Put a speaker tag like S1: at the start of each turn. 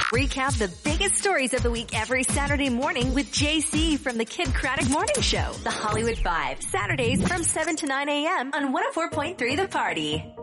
S1: Recap the biggest stories of the week every Saturday morning with JC from the Kid Craddock Morning Show. The Hollywood Five. Saturdays from 7 to 9 a.m. on 104.3 The Party.